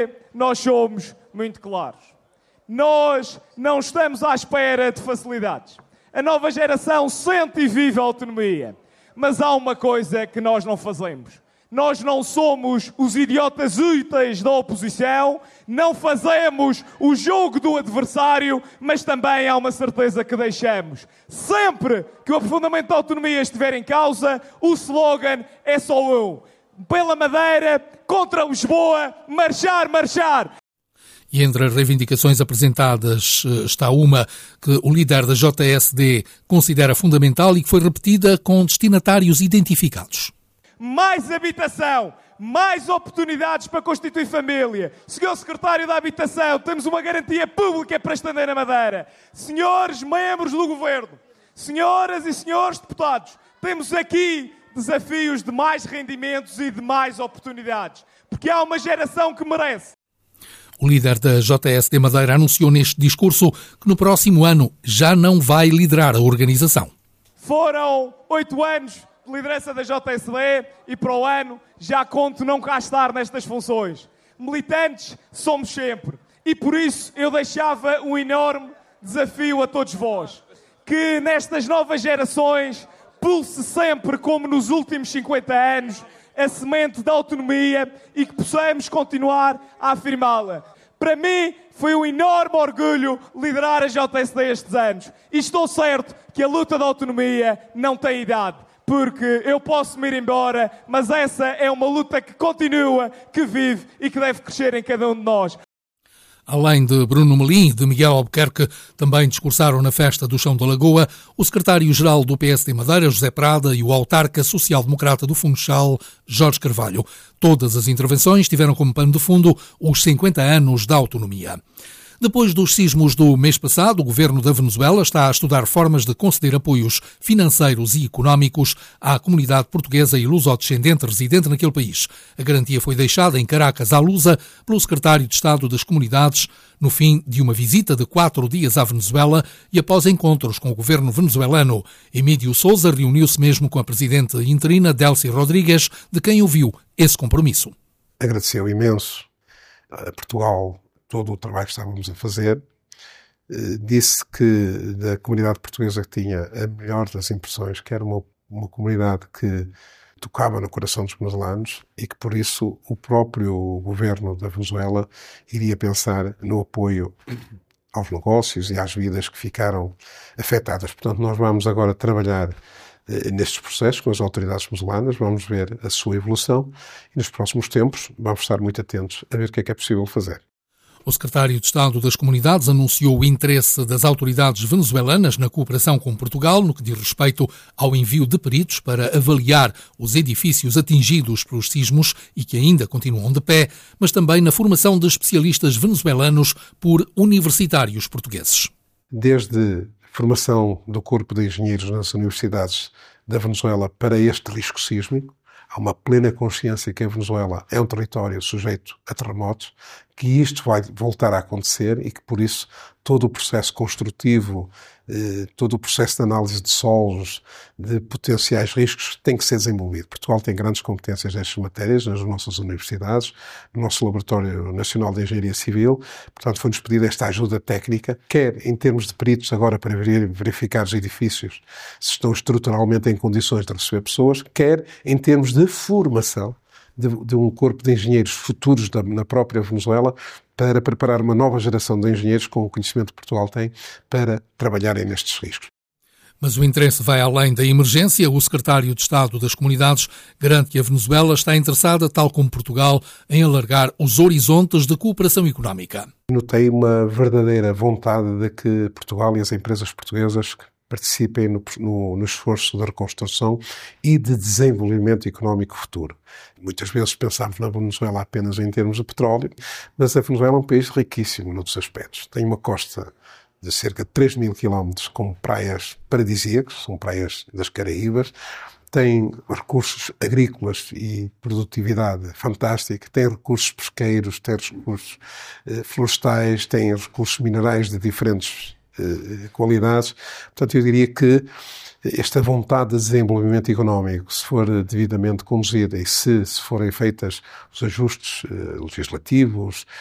nós somos muito claros. Nós não estamos à espera de facilidades. A nova geração sente e vive a autonomia. Mas há uma coisa que nós não fazemos. Nós não somos os idiotas úteis da oposição, não fazemos o jogo do adversário, mas também há uma certeza que deixamos. Sempre que o aprofundamento da autonomia estiver em causa, o slogan é só um. Pela Madeira, contra Lisboa, marchar, marchar. E entre as reivindicações apresentadas está uma que o líder da JSD considera fundamental e que foi repetida com destinatários identificados. Mais habitação, mais oportunidades para constituir família. Senhor Secretário da Habitação, temos uma garantia pública para estender na Madeira. Senhores membros do Governo, senhoras e senhores deputados, temos aqui desafios de mais rendimentos e de mais oportunidades, porque há uma geração que merece. O líder da JSD Madeira anunciou neste discurso que no próximo ano já não vai liderar a organização. Foram 8 anos de liderança da JSD e para o ano já conto não cá estar nestas funções. Militantes somos sempre e por isso eu deixava um enorme desafio a todos vós. Que nestas novas gerações pulse sempre, como nos últimos 50 anos, a semente da autonomia e que possamos continuar a afirmá-la. Para mim, foi um enorme orgulho liderar a JSD estes anos. E estou certo que a luta da autonomia não tem idade. Porque eu posso me ir embora, mas essa é uma luta que continua, que vive e que deve crescer em cada um de nós. Além de Bruno Melim e de Miguel Albuquerque, também discursaram na festa do Chão da Lagoa o secretário-geral do PSD Madeira, José Prada, e o autarca social-democrata do Funchal, Jorge Carvalho. Todas as intervenções tiveram como pano de fundo os 50 anos da autonomia. Depois dos sismos do mês passado, o governo da Venezuela está a estudar formas de conceder apoios financeiros e económicos à comunidade portuguesa e luso-descendente residente naquele país. A garantia foi deixada em Caracas, à Lusa, pelo secretário de Estado das Comunidades, no fim de uma visita de 4 dias à Venezuela e após encontros com o governo venezuelano. Emílio Sousa reuniu-se mesmo com a presidente interina, Delcy Rodrigues, de quem ouviu esse compromisso. Agradeceu imenso a Portugal todo o trabalho que estávamos a fazer, disse que da comunidade portuguesa que tinha a melhor das impressões, que era uma comunidade que tocava no coração dos venezuelanos e que por isso o próprio governo da Venezuela iria pensar no apoio aos negócios e às vidas que ficaram afetadas. Portanto, nós vamos agora trabalhar nestes processos com as autoridades venezuelanas, vamos ver a sua evolução e nos próximos tempos vamos estar muito atentos a ver o que é possível fazer. O secretário de Estado das Comunidades anunciou o interesse das autoridades venezuelanas na cooperação com Portugal no que diz respeito ao envio de peritos para avaliar os edifícios atingidos pelos sismos e que ainda continuam de pé, mas também na formação de especialistas venezuelanos por universitários portugueses. Desde a formação do Corpo de Engenheiros nas universidades da Venezuela para este risco sísmico, há uma plena consciência que a Venezuela é um território sujeito a terremotos, que isto vai voltar a acontecer e que, por isso, todo o processo construtivo, todo o processo de análise de solos, de potenciais riscos, tem que ser desenvolvido. Portugal tem grandes competências nestas matérias, nas nossas universidades, no nosso Laboratório Nacional de Engenharia Civil. Portanto, foi-nos pedida esta ajuda técnica, quer em termos de peritos agora para verificar os edifícios se estão estruturalmente em condições de receber pessoas, quer em termos de formação de um corpo de engenheiros futuros na própria Venezuela para preparar uma nova geração de engenheiros com o conhecimento que Portugal tem para trabalharem nestes riscos. Mas o interesse vai além da emergência. O secretário de Estado das Comunidades garante que a Venezuela está interessada, tal como Portugal, em alargar os horizontes de cooperação económica. Notei uma verdadeira vontade de que Portugal e as empresas portuguesas participem no esforço de reconstrução e de desenvolvimento económico futuro. Muitas vezes pensamos na Venezuela apenas em termos de petróleo, mas a Venezuela é um país riquíssimo noutros aspectos. Tem uma costa de cerca de 3.000 quilómetros com praias paradisíacas, são praias das Caraíbas, tem recursos agrícolas e produtividade fantástica, tem recursos pesqueiros, tem recursos florestais, tem recursos minerais de diferentes qualidades. Portanto, eu diria que esta vontade de desenvolvimento económico, se for devidamente conduzida e se forem feitas os ajustes legislativos,